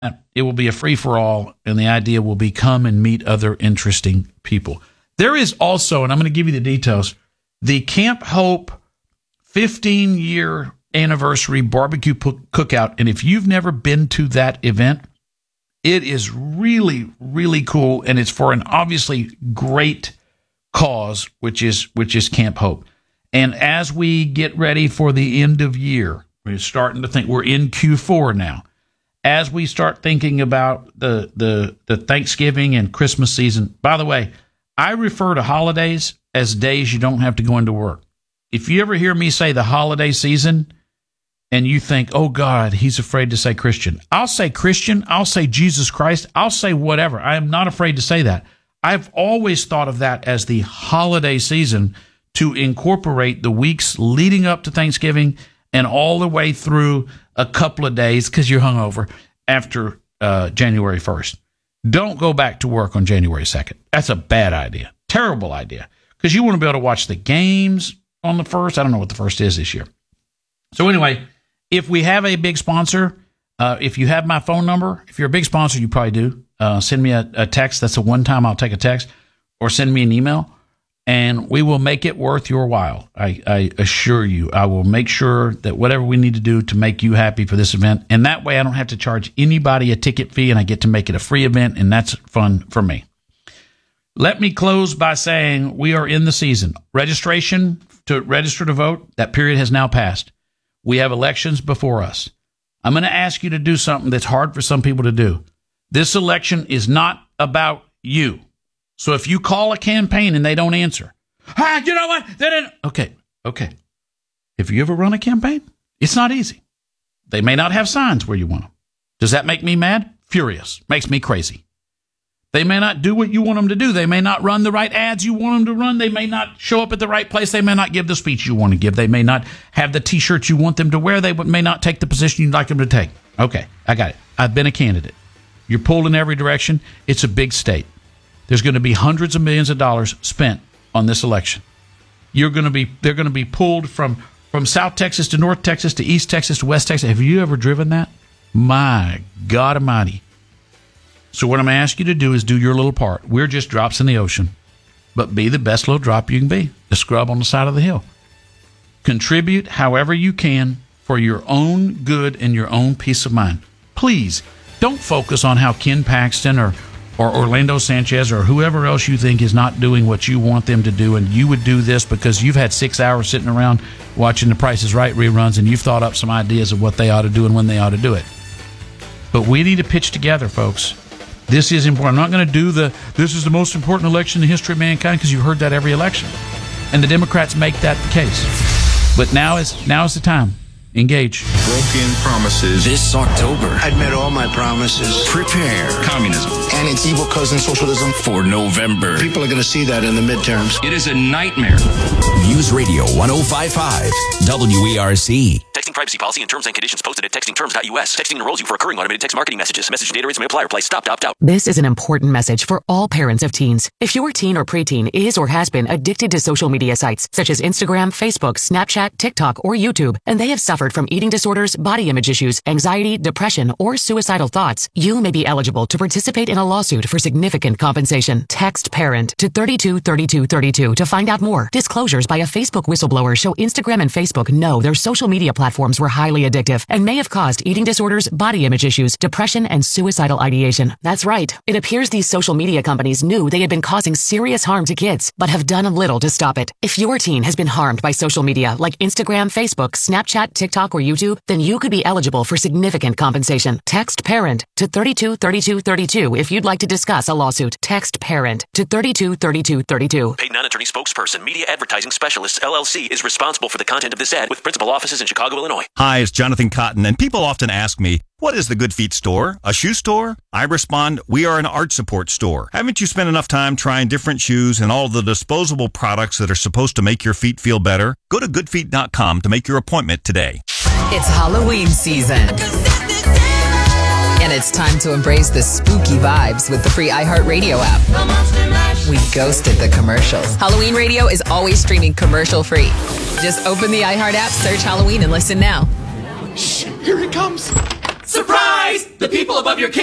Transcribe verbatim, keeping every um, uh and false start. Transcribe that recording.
It will be a free-for-all, and the idea will be come and meet other interesting people. There is also, and I'm going to give you the details, the Camp Hope fifteen-year anniversary barbecue cookout. And if you've never been to that event, it is really, really cool, and it's for an obviously great cause, which is which is Camp Hope. And as we get ready for the end of year, we're starting to think we're in Q four now. As we start thinking about the, the the Thanksgiving and Christmas season, by the way, I refer to holidays as days you don't have to go into work. If you ever hear me say the holiday season and you think, oh, God, he's afraid to say Christian, I'll say Christian, I'll say Jesus Christ, I'll say whatever. I am not afraid to say that. I've always thought of that as the holiday season to incorporate the weeks leading up to Thanksgiving and all the way through a couple of days, because you're hungover, after uh, January first. Don't go back to work on January second. That's a bad idea. Terrible idea. Because you want to be able to watch the games on the first. I don't know what the first is this year. So anyway, if we have a big sponsor, uh, if you have my phone number, if you're a big sponsor, you probably do, uh, send me a, a text. That's the one time I'll take a text, or send me an email. And we will make it worth your while. I, I assure you, I will make sure that whatever we need to do to make you happy for this event. And that way I don't have to charge anybody a ticket fee, and I get to make it a free event, and that's fun for me. Let me close by saying we are in the season. Registration to register to vote, that period has now passed. We have elections before us. I'm going to ask you to do something that's hard for some people to do. This election is not about you. So if you call a campaign and they don't answer, ah, you know what? They didn't. Okay, okay. Have you ever run a campaign? It's not easy. They may not have signs where you want them. Does that make me mad? Furious. Makes me crazy. They may not do what you want them to do. They may not run the right ads you want them to run. They may not show up at the right place. They may not give the speech you want to give. They may not have the T-shirts you want them to wear. They may not take the position you'd like them to take. Okay, I got it. I've been a candidate. You're pulled in every direction. It's a big state. There's going to be hundreds of millions of dollars spent on this election. You're going to be, they're going to be pulled from, from South Texas to North Texas to East Texas to West Texas. Have you ever driven that? My God Almighty. So what I'm going to ask you to do is do your little part. We're just drops in the ocean, but be the best little drop you can be, the scrub on the side of the hill. Contribute however you can for your own good and your own peace of mind. Please don't focus on how Ken Paxton or or Orlando Sanchez or whoever else you think is not doing what you want them to do, and you would do this because you've had six hours sitting around watching The Price is Right reruns, and you've thought up some ideas of what they ought to do and when they ought to do it. But we need to pitch together, folks. This is important. I'm not going to do the, this is the most important election in the history of mankind, because you've heard that every election. And the Democrats make that the case. But now is, now is the time. Engage. Broken promises. This October, I'd met all my promises. Prepare. Communism. And its evil cousin, socialism. For November. People are going to see that in the midterms. It is a nightmare. News Radio one oh five point five W E R C. Texting privacy policy and terms and conditions posted at texting terms dot U S. Texting enrolls you for recurring automated text marketing messages. Message and data rates may apply. Reply stop to opt out. This is an important message for all parents of teens. If your teen or preteen is or has been addicted to social media sites such as Instagram, Facebook, Snapchat, TikTok, or YouTube, and they have suffered from eating disorders, body image issues, anxiety, depression, or suicidal thoughts, you may be eligible to participate in a lawsuit for significant compensation. Text PARENT to thirty-two thirty-two thirty-two to find out more. Disclosures by a Facebook whistleblower show Instagram and Facebook know their social media platforms were highly addictive and may have caused eating disorders, body image issues, depression, and suicidal ideation. That's right. It appears these social media companies knew they had been causing serious harm to kids, but have done little to stop it. If your teen has been harmed by social media like Instagram, Facebook, Snapchat, TikTok, or YouTube, then you could be eligible for significant compensation. Text PARENT to thirty-two thirty-two thirty-two if you'd like to discuss a lawsuit. Text PARENT to thirty-two thirty-two thirty-two. Paid non-attorney spokesperson, Media Advertising Specialists, L L C, is responsible for the content of this ad with principal offices in Chicago, Illinois. Hi, it's Jonathan Cotton, and people often ask me, what is the Good Feet store? A shoe store? I respond, we are an art support store. Haven't you spent enough time trying different shoes and all the disposable products that are supposed to make your feet feel better? Go to good feet dot com to make your appointment today. It's Halloween season. And it's time to embrace the spooky vibes with the free iHeartRadio app. We ghosted the commercials. Halloween Radio is always streaming commercial free. Just open the iHeart app, search Halloween, and listen now. Shh, here it comes. Surprise! The people above your